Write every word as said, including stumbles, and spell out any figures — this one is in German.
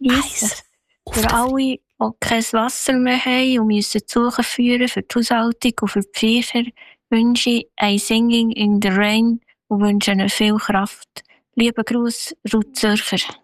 geniessen. Für alle, die kein Wasser mehr haben und müssen die Suche führen für die Haushaltung und für die Viecher, wünsche ich ein Singing in the Rain und wünsche ihnen viel Kraft. Lieber Gruß, Ruth Zürcher.